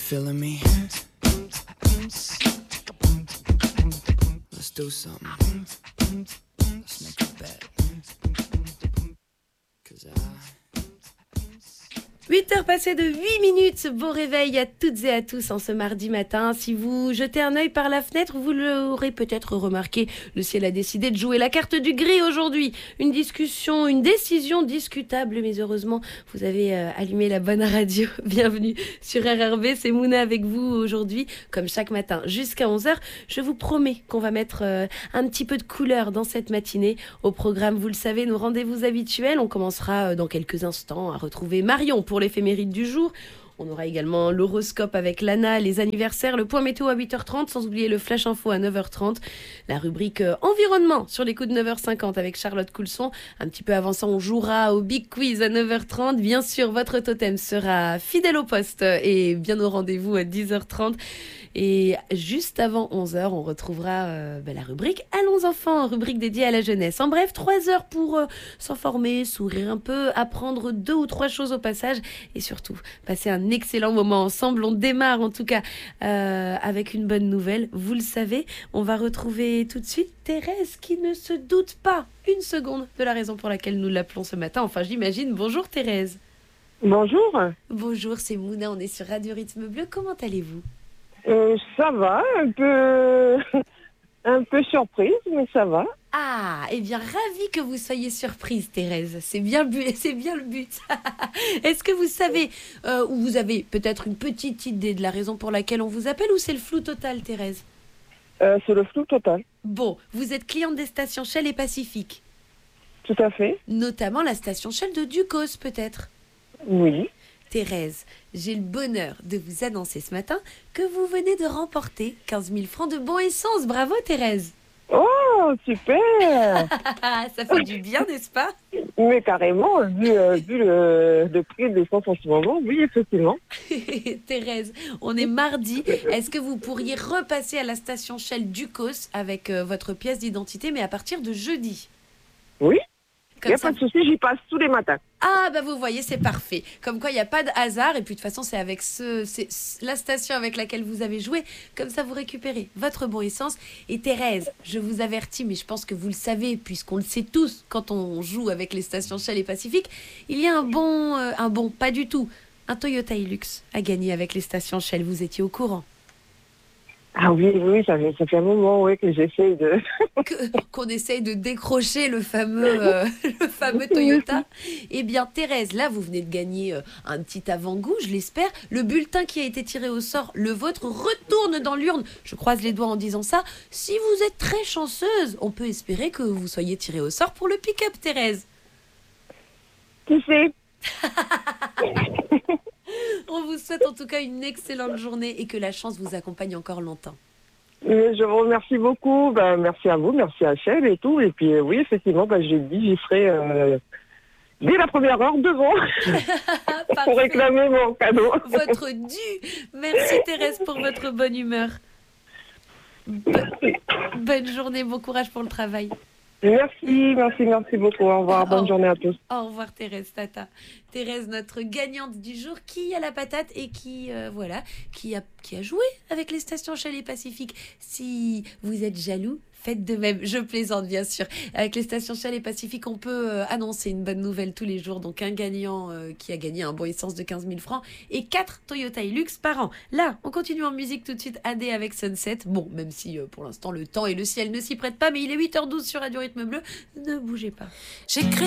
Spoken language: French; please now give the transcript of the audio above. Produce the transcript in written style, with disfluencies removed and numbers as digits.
feeling me? Let's do something. Let's make a bet. 'Cause 8h passées de 8 minutes, beau réveil à toutes et à tous en ce mardi matin. Si vous jetez un œil par la fenêtre, vous l'aurez peut-être remarqué, le ciel a décidé de jouer la carte du gris aujourd'hui. Une décision discutable, mais heureusement, vous avez allumé la bonne radio. Bienvenue sur RRB, c'est Mouna avec vous aujourd'hui, comme chaque matin jusqu'à 11h. Je vous promets qu'on va mettre un petit peu de couleur dans cette matinée. Au programme, vous le savez, nos rendez-vous habituels. On commencera dans quelques instants à retrouver Marion pour l'éphéméride du jour. On aura également l'horoscope avec Lana, les anniversaires, le point météo à 8h30, sans oublier le flash info à 9h30, la rubrique environnement sur les coups de 9h50 avec Charlotte Coulson. Un petit peu avant ça, on jouera au Big Quiz à 9h30. Bien sûr, votre totem sera fidèle au poste et bien au rendez-vous à 10h30. Et juste avant 11h, on retrouvera la rubrique Allons enfants, rubrique dédiée à la jeunesse. En bref, 3 heures pour s'informer, sourire un peu, apprendre 2 ou 3 choses au passage et surtout passer un excellent moment ensemble. On démarre en tout cas avec une bonne nouvelle. Vous le savez, on va retrouver tout de suite Thérèse qui ne se doute pas une seconde de la raison pour laquelle nous l'appelons ce matin. Enfin, j'imagine. Bonjour Thérèse. Bonjour. Bonjour, c'est Mouna, on est sur Radio Rythme Bleu. Comment allez-vous ? Ça va, un peu surprise, mais ça va. Ah, eh bien, ravie que vous soyez surprise, Thérèse. C'est bien le but. Est-ce que vous savez, ou vous avez peut-être une petite idée de la raison pour laquelle on vous appelle, ou c'est le flou total, Thérèse ? C'est le flou total. Bon, vous êtes cliente des stations Shell et Pacifique. Tout à fait. Notamment la station Shell de Ducos, peut-être. Oui. Thérèse, j'ai le bonheur de vous annoncer ce matin que vous venez de remporter 15 000 francs de bons essence. Bravo Thérèse. Oh, super. Ça fait du bien, n'est-ce pas ? Mais carrément, vu le prix de l'essence en ce moment, oui, effectivement. Thérèse, on est mardi. Est-ce que vous pourriez repasser à la station Shell Ducos avec votre pièce d'identité, mais à partir de jeudi ? Oui. Il Comme n'y a ça... pas de souci, j'y passe tous les matins. Ah, bah vous voyez, c'est parfait. Comme quoi, il n'y a pas de hasard. Et puis, de toute façon, c'est avec la station avec laquelle vous avez joué. Comme ça, vous récupérez votre bon essence. Et Thérèse, je vous avertis, mais je pense que vous le savez, puisqu'on le sait tous, quand on joue avec les stations Shell et Pacifique, il y a pas du tout, un Toyota Hilux à gagner avec les stations Shell. Vous étiez au courant ? Ah oui, ça fait un moment que j'essaye de... qu'on essaye de décrocher le fameux Toyota. Eh bien, Thérèse, là, vous venez de gagner un petit avant-goût, je l'espère. Le bulletin qui a été tiré au sort, le vôtre, retourne dans l'urne. Je croise les doigts en disant ça. Si vous êtes très chanceuse, on peut espérer que vous soyez tirée au sort pour le pick-up, Thérèse. Qui sait? On vous souhaite en tout cas une excellente journée et que la chance vous accompagne encore longtemps. Je vous remercie beaucoup. Merci à vous, merci à Shell et tout. Et puis oui, effectivement, j'ai dit j'y serai dès la première heure devant pour réclamer mon cadeau. Votre dû. Merci Thérèse pour votre bonne humeur. Bonne journée, bon courage pour le travail. Merci beaucoup. Au revoir, bonne journée à tous. Au revoir Thérèse, tata. Thérèse, notre gagnante du jour, qui a la patate et qui a joué avec les stations Shell et Pacifique. Si vous êtes jaloux, faites de même. Je plaisante bien sûr. Avec les stations Shell et Pacifique, on peut annoncer une bonne nouvelle tous les jours. Donc un gagnant qui a gagné un bon essence de 15 000 francs et 4 Toyota Hilux par an. Là, on continue en musique tout de suite. AD avec Sunset. Bon, même si pour l'instant le temps et le ciel ne s'y prêtent pas, mais il est 8h12 sur Radio Rythme Bleu. Ne bougez pas. J'ai créé